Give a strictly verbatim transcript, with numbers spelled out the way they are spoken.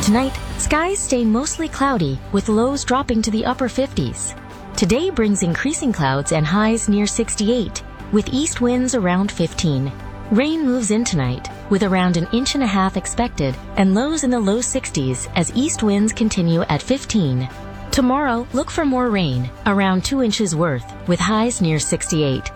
Tonight, skies stay mostly cloudy, with lows dropping to the upper fifties. Today brings increasing clouds and highs near sixty-eight, with east winds around fifteen. Rain moves in tonight, with around an inch and a half expected, and lows in the low sixties as east winds continue at fifteen. Tomorrow, look for more rain, around two inches worth, with highs near sixty-eight.